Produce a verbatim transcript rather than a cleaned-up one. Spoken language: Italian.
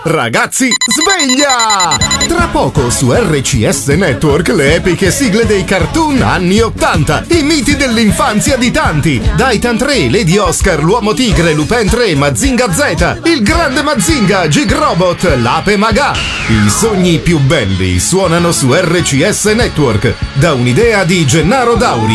Ragazzi, sveglia! Tra poco su R C S Network le epiche sigle dei cartoon anni ottanta, i miti dell'infanzia di tanti. Daitan tre, Lady Oscar, l'Uomo Tigre, Lupin tre, Mazinga Z, il grande Mazinga, Gig Robot, l'Ape Maga. I sogni più belli suonano su R C S Network, da un'idea di Gennaro Dauri.